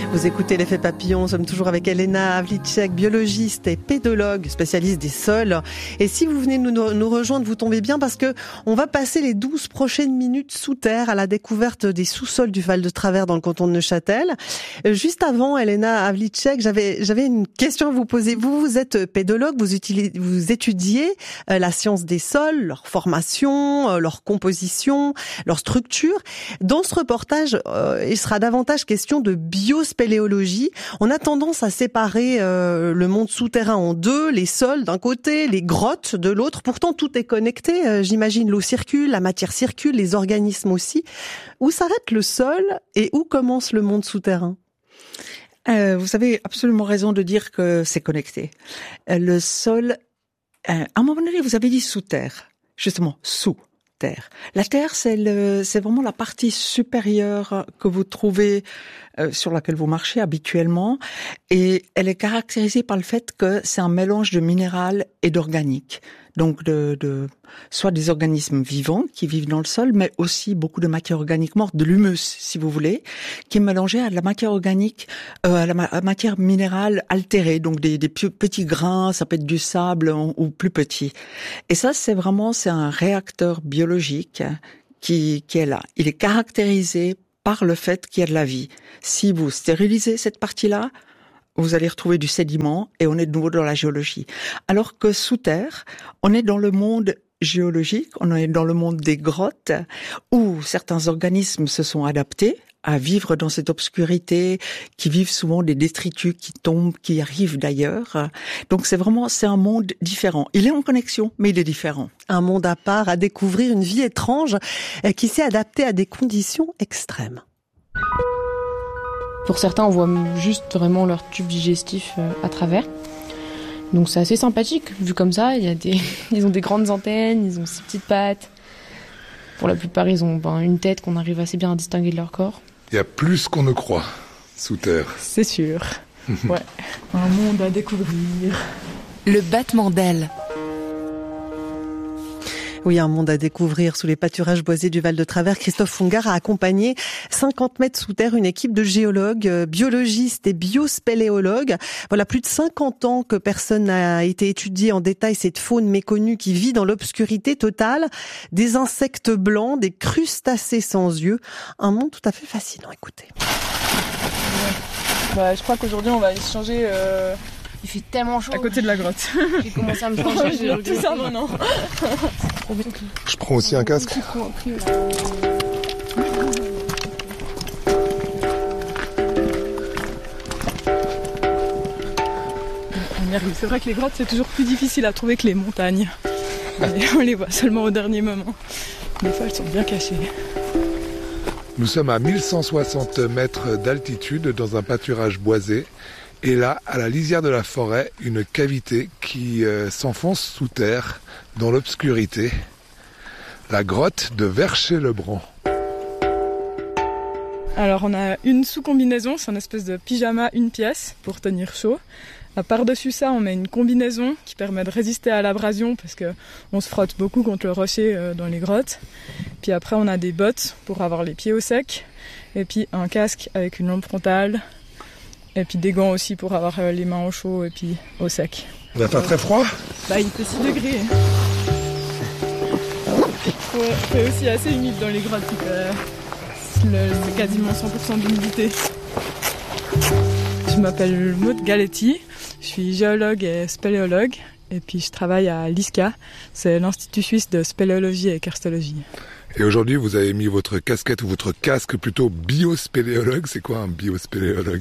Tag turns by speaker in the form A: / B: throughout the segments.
A: Vous écoutez l'effet papillon, nous sommes toujours avec Elena Havlicek, biologiste et pédologue, spécialiste des sols. Et si vous venez nous rejoindre, vous tombez bien parce que on va passer les 12 prochaines minutes sous terre à la découverte des sous-sols du Val de Travers dans le canton de Neuchâtel. Juste avant, Elena Havlicek, j'avais une question à vous poser. Vous êtes pédologue, vous étudiez la science des sols, leur formation, leur composition, leur structure. Dans ce reportage, il sera davantage question de biospéléologie. On a tendance à séparer le monde souterrain en deux, les sols d'un côté, les grottes de l'autre. Pourtant, tout est connecté. J'imagine l'eau circule, la matière circule, les organismes aussi. Où s'arrête le sol et où commence le monde souterrain ?
B: Vous avez absolument raison de dire que c'est connecté. Le sol, à un moment donné, vous avez dit sous terre. Justement, sous terre. La terre, c'est vraiment la partie supérieure que vous trouvez sur laquelle vous marchez habituellement, et elle est caractérisée par le fait que c'est un mélange de minéral et d'organique. Donc soit des organismes vivants qui vivent dans le sol, mais aussi beaucoup de matière organique morte, de l'humus, si vous voulez, qui est mélangée à de la matière organique, à la matière minérale altérée, donc des petits grains, ça peut être du sable ou plus petit. Et ça, c'est un réacteur biologique qui est là. Il est caractérisé par le fait qu'il y a de la vie. Si vous stérilisez cette partie-là, vous allez retrouver du sédiment et on est de nouveau dans la géologie. Alors que sous terre, on est dans le monde géologique, on est dans le monde des grottes où certains organismes se sont adaptés à vivre dans cette obscurité, qui vivent souvent des détritus qui tombent, qui arrivent d'ailleurs. Donc c'est un monde différent. Il est en connexion, mais il est différent.
A: Un monde à part, à découvrir, une vie étrange qui s'est adaptée à des conditions extrêmes.
C: Pour certains, on voit juste vraiment leur tube digestif à travers. Donc c'est assez sympathique, vu comme ça. Ils ont des grandes antennes, ils ont 6 petites pattes. Pour la plupart, ils ont une tête qu'on arrive assez bien à distinguer de leur corps.
D: Il y a plus qu'on ne croit sous terre.
C: C'est sûr. Ouais. Un monde à découvrir.
E: Le battement d'ailes.
A: Oui, un monde à découvrir sous les pâturages boisés du Val de Travers. Christophe Fungard a accompagné 50 mètres sous terre une équipe de géologues, biologistes et biospéléologues. Voilà, plus de 50 ans que personne n'a été étudié en détail cette faune méconnue qui vit dans l'obscurité totale. Des insectes blancs, des crustacés sans yeux. Un monde tout à fait fascinant, écoutez.
F: Je crois qu'aujourd'hui on va aller se changer...
C: Il fait tellement chaud.
F: À côté de la grotte.
C: J'ai commencé à me changer.
F: J'ai tout ça maintenant.
D: Je prends aussi un casque.
F: On y arrive. C'est vrai que les grottes c'est toujours plus difficile à trouver que les montagnes. Et on les voit seulement au dernier moment. Des fois elles sont bien cachées.
D: Nous sommes à 1160 mètres d'altitude dans un pâturage boisé. Et là, à la lisière de la forêt, une cavité qui s'enfonce sous terre, dans l'obscurité. La grotte de Vercher-le-Bran.
F: Alors on a une sous-combinaison, c'est une espèce de pyjama, une pièce, pour tenir chaud. Par-dessus ça, on met une combinaison qui permet de résister à l'abrasion, parce qu'on se frotte beaucoup contre le rocher dans les grottes. Puis après, on a des bottes pour avoir les pieds au sec. Et puis un casque avec une lampe frontale. Et puis des gants aussi pour avoir les mains au chaud et puis au sec.
D: Il va faire très froid ?
F: Il fait 6 degrés. C'est aussi assez humide dans les grottes. C'est quasiment 100% d'humidité. Je m'appelle Maud Galetti. Je suis géologue et spéléologue. Et puis je travaille à l'ISCA. C'est l'Institut Suisse de Spéléologie et Karstologie.
D: Et aujourd'hui, vous avez mis votre casquette ou votre casque plutôt biospéléologue. C'est quoi un biospéléologue ?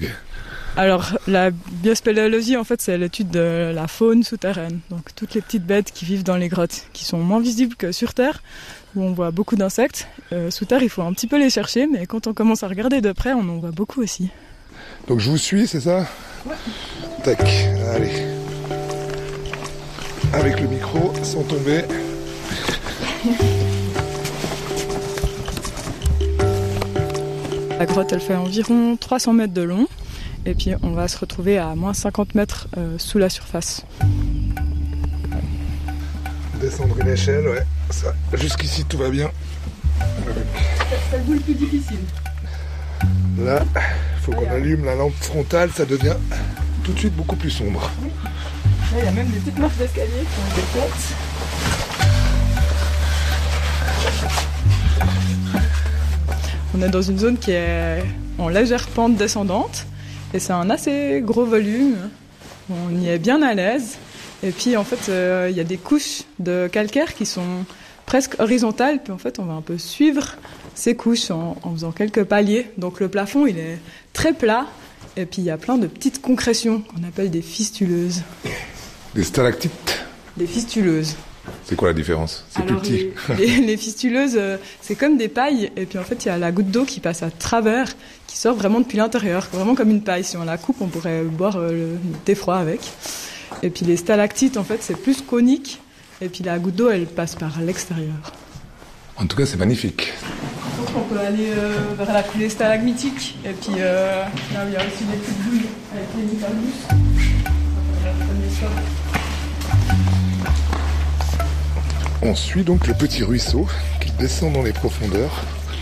F: Alors, la biospéléologie, en fait, c'est l'étude de la faune souterraine. Donc, toutes les petites bêtes qui vivent dans les grottes, qui sont moins visibles que sur Terre, où on voit beaucoup d'insectes. Sous Terre, il faut un petit peu les chercher, mais quand on commence à regarder de près, on en voit beaucoup aussi.
D: Donc, je vous suis, c'est ça ?
F: Ouais.
D: Tac, allez. Avec le micro, sans tomber.
F: La grotte, elle fait environ 300 mètres de long. Et puis on va se retrouver à moins 50 mètres sous la surface.
D: Descendre une échelle, ouais. Ça, jusqu'ici tout va bien.
F: C'est le bout le plus difficile.
D: Là, faut qu'on allume la lampe frontale, ça devient tout de suite beaucoup plus sombre.
F: Oui. Là, il y a même des petites marches d'escalier qui ont été faites. On est dans une zone qui est en légère pente descendante et c'est un assez gros volume. On y est bien à l'aise. Et puis en fait, il y a des couches de calcaire qui sont presque horizontales. Puis en fait, on va un peu suivre ces couches en faisant quelques paliers. Donc le plafond, il est très plat. Et puis il y a plein de petites concrétions qu'on appelle des fistuleuses.
D: Des stalactites?
F: Des fistuleuses.
D: C'est quoi la différence? C'est
F: alors,
D: plus petit.
F: Les fistuleuses, c'est comme des pailles. Et puis en fait, il y a la goutte d'eau qui passe à travers, qui sort vraiment depuis l'intérieur. Vraiment comme une paille. Si on la coupe, on pourrait boire le thé froid avec. Et puis les stalactites, en fait, c'est plus conique. Et puis la goutte d'eau, elle passe par l'extérieur.
D: En tout cas, c'est magnifique.
F: Donc on peut aller vers la coulée stalagmitique. Et puis là, il y a aussi des petites bouilles avec les microbus.
D: On suit donc le petit ruisseau qui descend dans les profondeurs.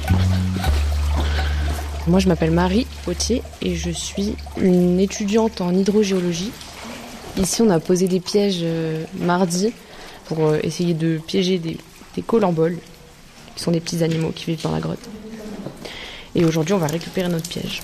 C: Moi, je m'appelle Marie Potier et je suis une étudiante en hydrogéologie. Ici, on a posé des pièges mardi pour essayer de piéger des colamboles, qui sont des petits animaux qui vivent dans la grotte. Et aujourd'hui, on va récupérer notre piège.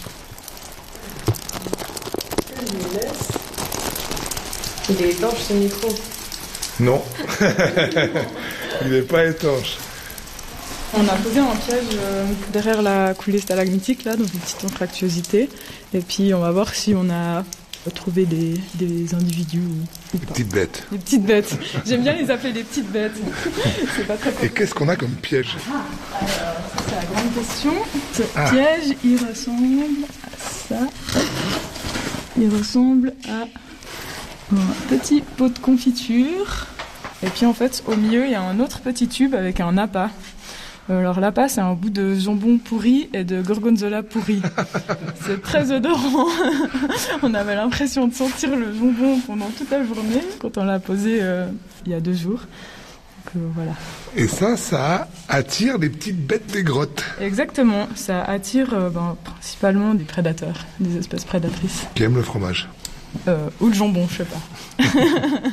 C: Il est étanche, ce micro.
D: Non, il n'est pas étanche.
F: On a posé un piège derrière la coulée stalagmitique, là, dans une petite anfractuosité. Et puis, on va voir si on a trouvé des individus ou pas.
D: Des petites bêtes.
F: Des petites bêtes. J'aime bien les appeler des petites bêtes. C'est pas très
D: Et qu'est-ce qu'on a comme piège?
F: Alors, ça, c'est la grande question. Ce piège, il ressemble à ça. Il ressemble à un petit pot de confiture. Et puis en fait, au milieu, il y a un autre petit tube avec un appât. Alors l'appât, c'est un bout de jambon pourri et de gorgonzola pourri. C'est très odorant. On avait l'impression de sentir le jambon pendant toute la journée quand on l'a posé il y a 2 jours. Donc voilà.
D: Et ça attire des petites bêtes des grottes.
F: Exactement, ça attire principalement des prédateurs, des espèces prédatrices.
D: Qui aiment le fromage.
F: Ou le jambon, je sais pas.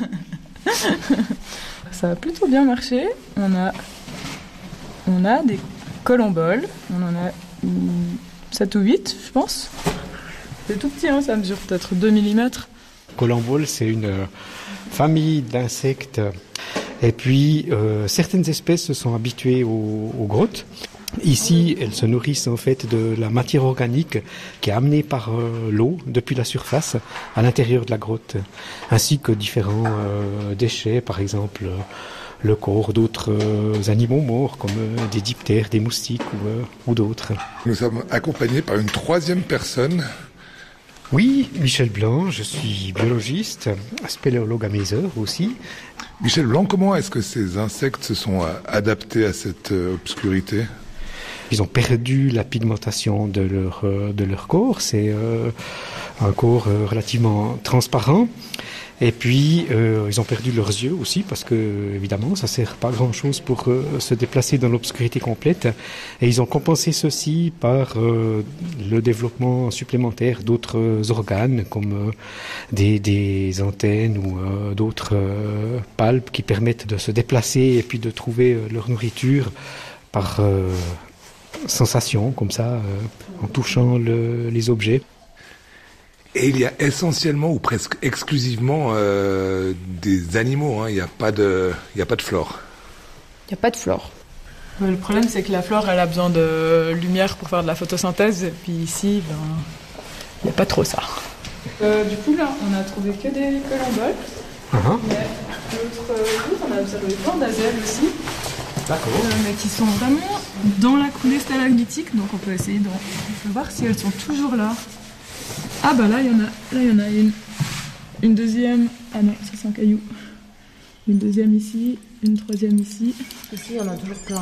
F: Ça a plutôt bien marché. On a des colamboles. On en a 7 ou 8, je pense. C'est tout petit, hein, ça mesure peut-être 2 mm.
G: Colambole, c'est une famille d'insectes. Et puis, certaines espèces se sont habituées aux grottes. Ici, elles se nourrissent en fait de la matière organique qui est amenée par l'eau depuis la surface à l'intérieur de la grotte, ainsi que différents déchets, par exemple le corps d'autres animaux morts comme des diptères, des moustiques ou d'autres.
D: Nous sommes accompagnés par une 3e personne.
G: Oui, Michel Blanc, je suis biologiste, spéléologue à mes heures aussi.
D: Michel Blanc, comment est-ce que ces insectes se sont adaptés à cette obscurité ?
G: Ils ont perdu la pigmentation de leur corps. C'est un corps relativement transparent. Et puis, ils ont perdu leurs yeux aussi parce que, évidemment, ça sert pas à grand-chose pour se déplacer dans l'obscurité complète. Et ils ont compensé ceci par le développement supplémentaire d'autres organes comme des antennes ou d'autres palpes qui permettent de se déplacer et puis de trouver leur nourriture par sensation, comme ça, en touchant les objets.
D: Et il y a essentiellement ou presque exclusivement des animaux, hein. Il n'y a pas de flore.
C: Il n'y a pas de flore.
F: Le problème, c'est que la flore, elle a besoin de lumière pour faire de la photosynthèse. Et puis ici, il n'y a pas trop ça. Du coup, là, on a trouvé que des colamboles. Mais de l'autre jour, on a observé plein d'azèles aussi.
G: D'accord.
F: Mais qui sont vraiment dans la coulée stalagmitique. Donc on peut essayer de voir si elles sont toujours là. Ah bah là, il y en a une deuxième. Ah non, ça c'est un caillou. Une deuxième ici, une troisième ici.
C: Ici, il y en a toujours plein.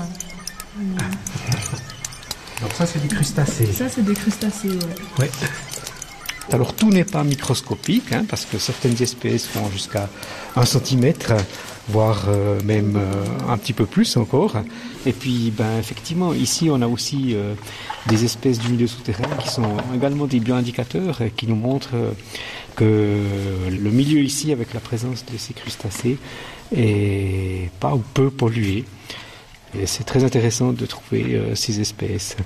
G: Donc ça, c'est des crustacés.
F: Ça, c'est des crustacés, ouais.
G: Ouais. Alors tout n'est pas microscopique, parce que certaines espèces font jusqu'à 1 centimètre, voire même un petit peu plus encore. Et puis effectivement, ici on a aussi des espèces du milieu souterrain qui sont également des bioindicateurs qui nous montrent que le milieu ici, avec la présence de ces crustacés, est pas ou peu pollué. Et c'est très intéressant de trouver ces espèces.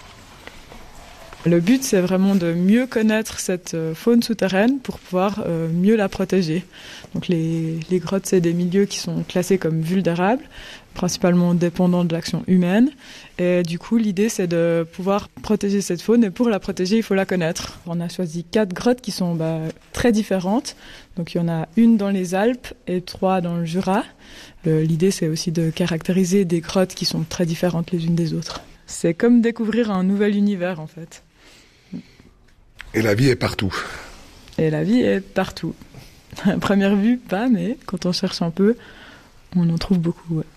F: Le but, c'est vraiment de mieux connaître cette faune souterraine pour pouvoir mieux la protéger. Donc les grottes, c'est des milieux qui sont classés comme vulnérables, principalement dépendants de l'action humaine. Et du coup, l'idée, c'est de pouvoir protéger cette faune. Et pour la protéger, il faut la connaître. On a choisi 4 grottes qui sont très différentes. Donc il y en a une dans les Alpes et 3 dans le Jura. L'idée, c'est aussi de caractériser des grottes qui sont très différentes les unes des autres. C'est comme découvrir un nouvel univers, en fait.
D: Et la vie est partout.
F: Et la vie est partout. À première vue, pas, mais quand on cherche un peu, on en trouve beaucoup. Ouais.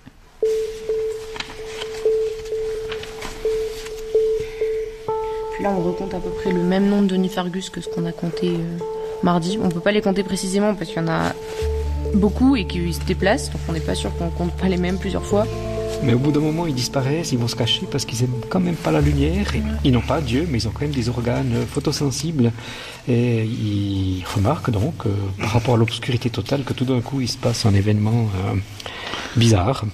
C: Puis là, on recompte à peu près le même nombre de Niphargus que ce qu'on a compté mardi. On peut pas les compter précisément parce qu'il y en a beaucoup et qu'ils se déplacent, donc on n'est pas sûr qu'on compte pas les mêmes plusieurs fois.
G: Mais au bout d'un moment, ils disparaissent, ils vont se cacher parce qu'ils aiment quand même pas la lumière. Ils n'ont pas Dieu, mais ils ont quand même des organes photosensibles. Et ils remarquent donc, par rapport à l'obscurité totale, que tout d'un coup, il se passe un événement bizarre.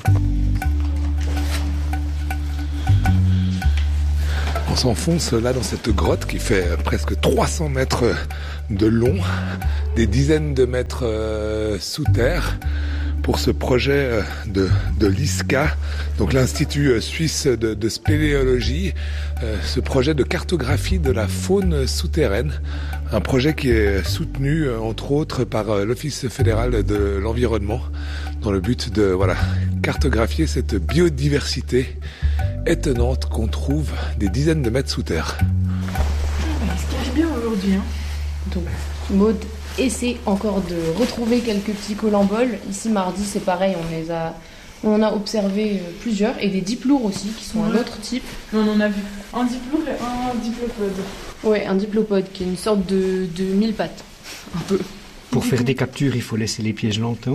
D: On s'enfonce là dans cette grotte qui fait presque 300 mètres de long, des dizaines de mètres sous terre, pour ce projet de l'ISCA, donc l'Institut suisse de spéléologie, ce projet de cartographie de la faune souterraine, un projet qui est soutenu entre autres par l'Office fédéral de l'environnement, dans le but de cartographier cette biodiversité étonnante qu'on trouve des dizaines de mètres sous terre.
F: Ce qui est bien aujourd'hui.
C: Donc, Maud essaie encore de retrouver quelques petits colamboles. Ici, mardi, c'est pareil, on en a observé plusieurs, et des diploures aussi, qui sont un autre type.
F: On en a vu un diploure et un diplopode.
C: Ouais, un diplopode, qui est une sorte de mille pattes, un peu.
G: Pour faire des captures, il faut laisser les pièges longtemps.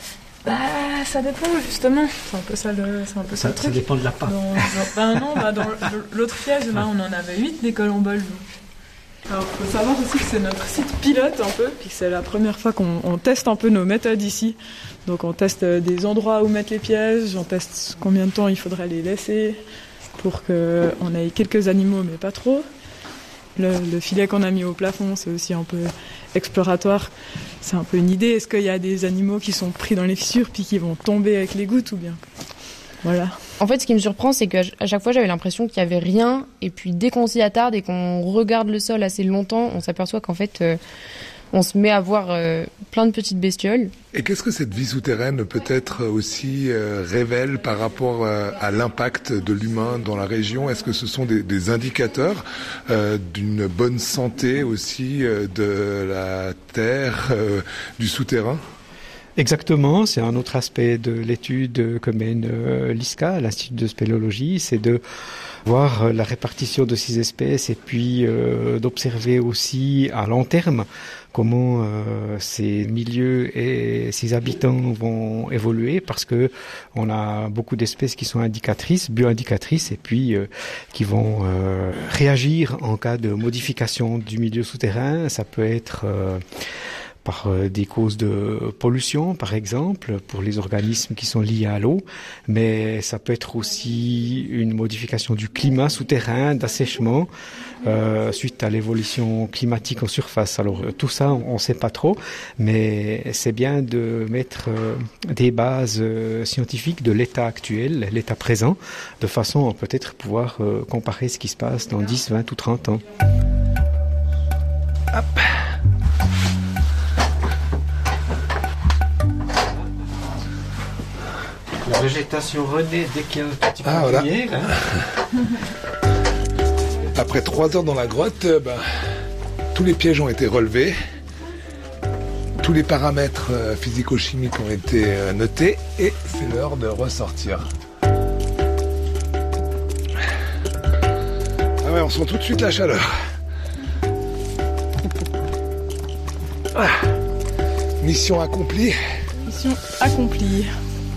F: Ça dépend justement. C'est un peu ça le truc.
G: Ça dépend de la patte.
F: Dans l'autre piège, là, on en avait 8 des colamboles. Alors, il faut savoir aussi que c'est notre site pilote un peu, puis que c'est la première fois qu'on teste un peu nos méthodes ici. Donc on teste des endroits où mettre les pièges, on teste combien de temps il faudrait les laisser pour qu'on ait quelques animaux, mais pas trop. Le filet qu'on a mis au plafond, c'est aussi un peu exploratoire. C'est un peu une idée. Est-ce qu'il y a des animaux qui sont pris dans les fissures puis qui vont tomber avec les gouttes ou bien? Voilà.
C: En fait, ce qui me surprend, c'est qu'à chaque fois, j'avais l'impression qu'il n'y avait rien. Et puis, dès qu'on s'y attarde et qu'on regarde le sol assez longtemps, on s'aperçoit qu'en fait, on se met à voir plein de petites bestioles.
D: Et qu'est-ce que cette vie souterraine peut-être aussi révèle par rapport à l'impact de l'humain dans la région? Est-ce que ce sont des indicateurs d'une bonne santé aussi de la terre, du souterrain?
G: Exactement, c'est un autre aspect de l'étude que mène l'ISCA, l'Institut de spéléologie, c'est de voir la répartition de ces espèces et puis d'observer aussi à long terme comment ces milieux et ces habitants vont évoluer, parce que on a beaucoup d'espèces qui sont indicatrices, bioindicatrices, et puis qui vont réagir en cas de modification du milieu souterrain. Ça peut être par des causes de pollution, par exemple, pour les organismes qui sont liés à l'eau, mais ça peut être aussi une modification du climat souterrain, d'assèchement, suite à l'évolution climatique en surface. Alors tout ça, on ne sait pas trop, mais c'est bien de mettre des bases scientifiques de l'état actuel, l'état présent, de façon à peut-être pouvoir comparer ce qui se passe dans 10, 20 ou 30 ans.
D: Hop.
G: La végétation renaît dès qu'il y a un petit peu
D: de
G: lumière.
D: Après 3 heures dans la grotte, tous les pièges ont été relevés. Tous les paramètres physico-chimiques ont été notés et c'est l'heure de ressortir. Ah ouais, on sent tout de suite la chaleur. Mission accomplie.
F: Mission accomplie.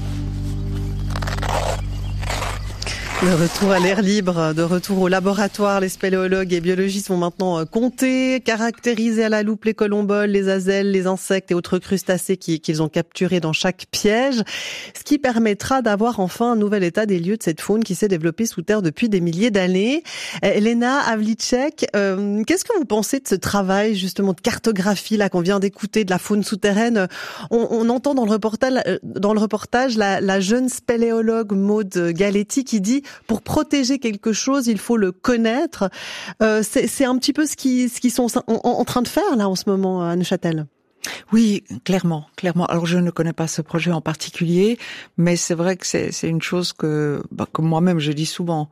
A: Le retour à l'air libre, de retour au laboratoire, les spéléologues et biologistes vont maintenant compter, caractériser à la loupe les colomboles, les azelles, les insectes et autres crustacés qu'ils ont capturés dans chaque piège, ce qui permettra d'avoir enfin un nouvel état des lieux de cette faune qui s'est développée sous terre depuis des milliers d'années. Elena Havlicek, qu'est-ce que vous pensez de ce travail justement de cartographie là qu'on vient d'écouter de la faune souterraine? On entend dans le reportage la jeune spéléologue Maude Galetti qui dit: pour protéger quelque chose, il faut le connaître. C'est un petit peu ce qu'ils sont en train de faire là en ce moment à Neuchâtel.
B: Oui, clairement. Alors je ne connais pas ce projet en particulier, mais c'est vrai que c'est une chose que moi-même je dis souvent.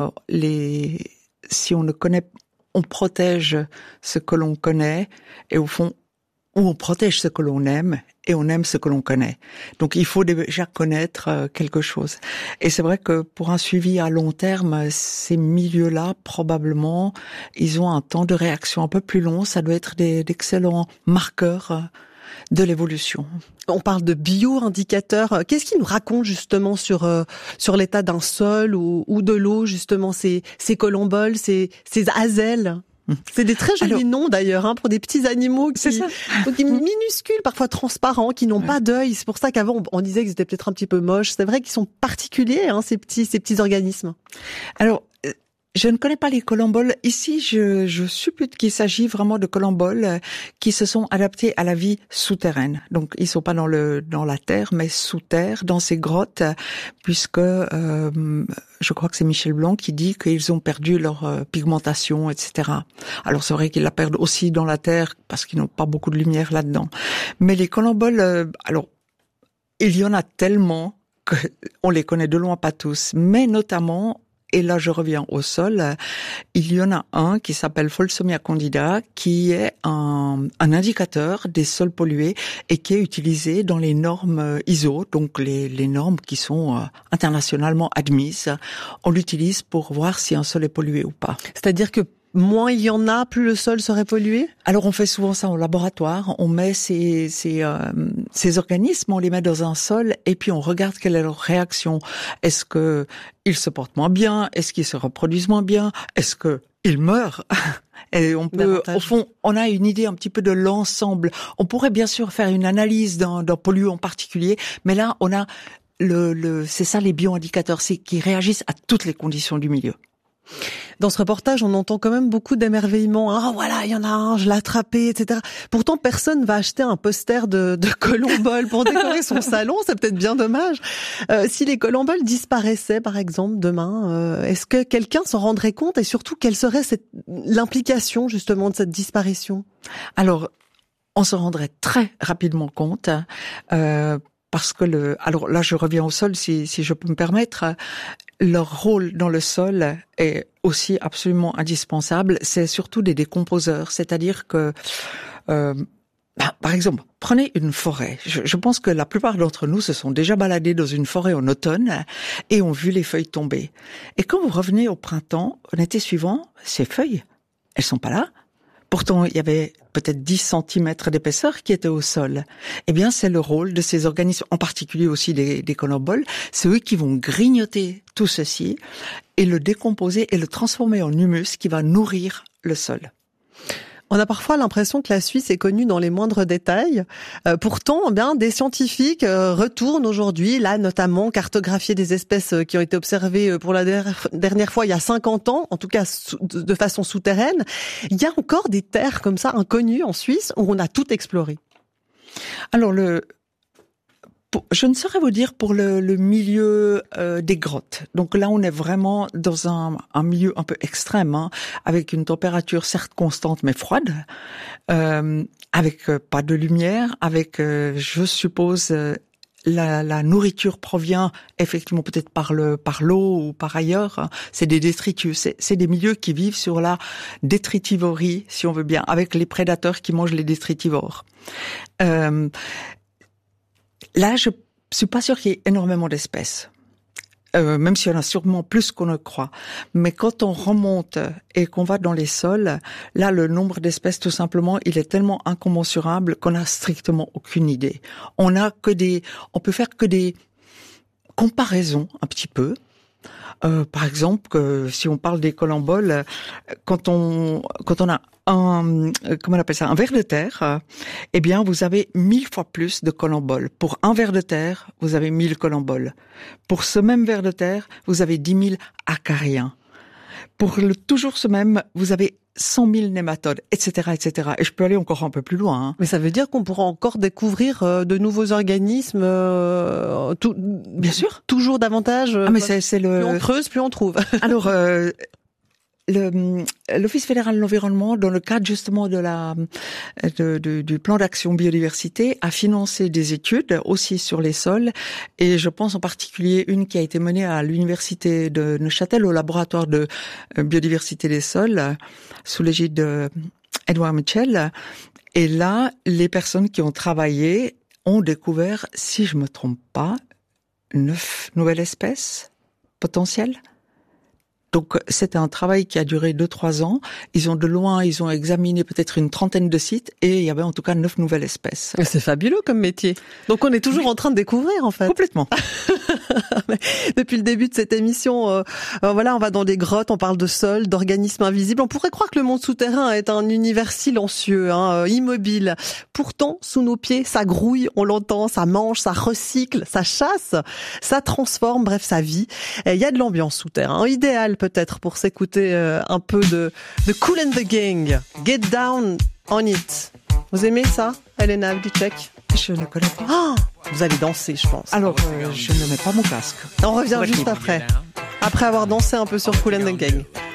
B: Si on ne connaît, on protège ce que l'on connaît, et au fond, on protège ce que l'on aime et on aime ce que l'on connaît. Donc il faut déjà connaître quelque chose. Et c'est vrai que pour un suivi à long terme, ces milieux-là, probablement, ils ont un temps de réaction un peu plus long. Ça doit être d'excellents marqueurs de l'évolution.
A: On parle de bio-indicateurs. Qu'est-ce qui nous raconte justement sur l'état d'un sol ou de l'eau, justement, ces colomboles, ces azelles? C'est des très jolis noms d'ailleurs, pour des petits animaux donc minuscules, parfois transparents, qui n'ont pas d'œil. C'est pour ça qu'avant on disait qu'ils étaient peut-être un petit peu moches. C'est vrai qu'ils sont particuliers, ces petits organismes.
B: Alors, je ne connais pas les colomboles. Ici, je suppute qu'il s'agit vraiment de colomboles qui se sont adaptés à la vie souterraine. Donc, ils sont pas dans la terre, mais sous terre, dans ces grottes, puisque je crois que c'est Michel Blanc qui dit qu'ils ont perdu leur pigmentation, etc. Alors, c'est vrai qu'ils la perdent aussi dans la terre parce qu'ils n'ont pas beaucoup de lumière là-dedans. Mais les colomboles, alors, il y en a tellement qu'on les connaît de loin pas tous, mais notamment. Et là, je reviens au sol. Il y en a un qui s'appelle Folsomia candida, qui est un indicateur des sols pollués et qui est utilisé dans les normes ISO, donc les normes qui sont internationalement admises. On l'utilise pour voir si un sol est pollué ou pas.
A: C'est-à-dire que moins il y en a, plus le sol serait pollué?
B: Alors on fait souvent ça au laboratoire, on met ces organismes, on les met dans un sol et puis on regarde quelle est leur réaction. Est-ce que ils se portent moins bien? Est-ce qu'ils se reproduisent moins bien? Est-ce que ils meurent? Et on peut, au fond, on a une idée un petit peu de l'ensemble. On pourrait bien sûr faire une analyse d'un polluant en particulier, mais là on a c'est ça les bioindicateurs, c'est qui réagissent à toutes les conditions du milieu.
A: Dans ce reportage, on entend quand même beaucoup d'émerveillement. Ah, voilà, il y en a un, je l'ai attrapé, etc. Pourtant, personne va acheter un poster de colomboles pour décorer son salon. C'est peut-être bien dommage. Si les colomboles disparaissaient, par exemple, demain, est-ce que quelqu'un s'en rendrait compte? Et surtout, quelle serait l'implication, justement, de cette disparition?
B: Alors, on se rendrait très rapidement compte. Parce que alors là, je reviens au sol, si je peux me permettre. Leur rôle dans le sol est aussi absolument indispensable. C'est surtout des décomposeurs, c'est-à-dire que, par exemple, prenez une forêt. Je pense que la plupart d'entre nous se sont déjà baladés dans une forêt en automne et ont vu les feuilles tomber. Et quand vous revenez au printemps, en été suivant, ces feuilles, elles sont pas là. Pourtant, il y avait peut-être 10 centimètres d'épaisseur qui étaient au sol. Eh bien, c'est le rôle de ces organismes, en particulier aussi des colomboles. C'est eux qui vont grignoter tout ceci et le décomposer et le transformer en humus qui va nourrir le sol.
A: On a parfois l'impression que la Suisse est connue dans les moindres détails. Pourtant, des scientifiques retournent aujourd'hui, là notamment, cartographier des espèces qui ont été observées pour la dernière fois il y a 50 ans, en tout cas de façon souterraine. Il y a encore des terres comme ça inconnues en Suisse où on a tout exploré.
B: Alors je ne saurais vous dire pour le milieu des grottes. Donc là, on est vraiment dans un milieu un peu extrême, avec une température certes constante mais froide, avec pas de lumière, avec, je suppose, la nourriture provient effectivement peut-être par l'eau ou par ailleurs. C'est des détritus, c'est des milieux qui vivent sur la détritivorie, si on veut bien, avec les prédateurs qui mangent les détritivores. Là, je suis pas sûre qu'il y ait énormément d'espèces. même s'il y en a sûrement plus qu'on ne croit. Mais quand on remonte et qu'on va dans les sols, là, le nombre d'espèces, tout simplement, il est tellement incommensurable qu'on n'a strictement aucune idée. On peut faire que des comparaisons, un petit peu. Par exemple, si on parle des colamboles, quand on a un ver de terre, eh bien, vous avez 1000 fois plus de colamboles. Pour un ver de terre, vous avez 1000 colamboles. Pour ce même ver de terre, vous avez 10 000 acariens. Pour toujours ce même, vous avez 100 000 nématodes, etc., etc. Et je peux aller encore un peu plus loin.
A: Mais ça veut dire qu'on pourra encore découvrir de nouveaux organismes,
B: bien sûr,
A: toujours davantage.
B: Mais c'est
A: plus on creuse, plus on trouve.
B: Alors, l'Office fédéral de l'environnement, dans le cadre justement du plan d'action biodiversité, a financé des études aussi sur les sols, et je pense en particulier une qui a été menée à l'université de Neuchâtel au laboratoire de biodiversité des sols sous l'égide de Edouard Mitchell. Et là, les personnes qui ont travaillé ont découvert, si je me trompe pas, 9 nouvelles espèces potentielles. Donc, c'était un travail qui a duré 2-3 ans. Ils ont examiné peut-être une trentaine de sites et il y avait en tout cas 9 nouvelles espèces.
A: C'est fabuleux comme métier. Donc, on est toujours en train de découvrir, en fait.
B: Complètement.
A: Depuis le début de cette émission, voilà, on va dans des grottes, on parle de sol, d'organismes invisibles. On pourrait croire que le monde souterrain est un univers silencieux, immobile. Pourtant, sous nos pieds, ça grouille, on l'entend, ça mange, ça recycle, ça chasse, ça transforme, bref, ça vit. Il y a de l'ambiance souterrain, idéal peut-être pour s'écouter un peu de Kool and the Gang. Get down on it. Vous aimez ça, Elena Havlicek?
B: Je ne connais pas.
A: Vous allez danser, je pense.
B: Alors, je ne mets pas mon casque.
A: On revient juste après avoir dansé un peu sur Kool and the Gang.